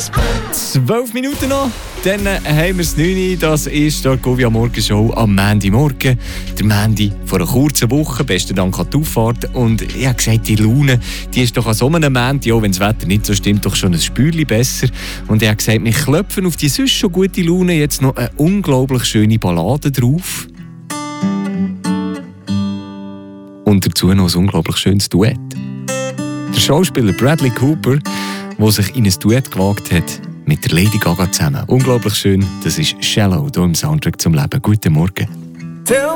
12 Minuten noch, dann haben wir es 9 Uhr. Das ist die Govia Morgenshow am Montagmorgen. Der Montag vor einer kurzen Woche, besten Dank an die Auffahrt. Und ich habe gesagt, die Laune, die ist doch an so einem Montag, ja, wenn das Wetter nicht so stimmt, doch schon ein Spürchen besser. Und ich habe gesagt, wir klopfen auf die sonst schon gute Laune jetzt noch eine unglaublich schöne Ballade drauf. Und dazu noch ein unglaublich schönes Duett. Der Schauspieler Bradley Cooper, der sich in ein Duett gewagt hat mit der Lady Gaga zusammen. Unglaublich schön, das ist «Shallow» hier im Soundtrack zum Leben. Guten Morgen.